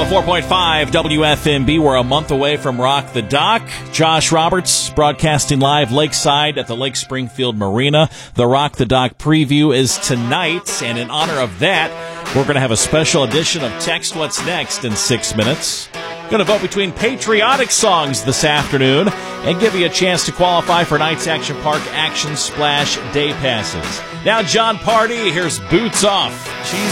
104.5 WFMB. We're a month away from Rock the Dock. Josh Roberts broadcasting live lakeside at the Lake Springfield Marina. The Rock the Dock preview is tonight, and in honor of that, we're going to have a special edition of Text What's Next in 6 minutes. Going to vote between patriotic songs this afternoon and give you a chance to qualify for Knights Action Park Action Splash Day Passes. Now, John Party, here's Boots Off. She's